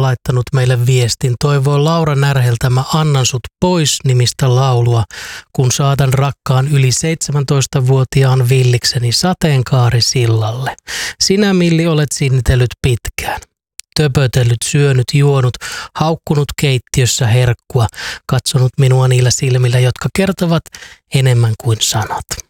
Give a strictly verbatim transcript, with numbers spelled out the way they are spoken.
laittanut meille viestin. Toivoo Laura Närheltä Mä annan sut pois -nimistä laulua, kun saatan rakkaan yli seitsemäntoistavuotiaan villikseni sateenkaarisillalle. Sinä, Milli, olet sinnitellyt pitkään. Töpötellyt, syönyt, juonut, haukkunut keittiössä herkkua, katsonut minua niillä silmillä, jotka kertovat enemmän kuin sanat.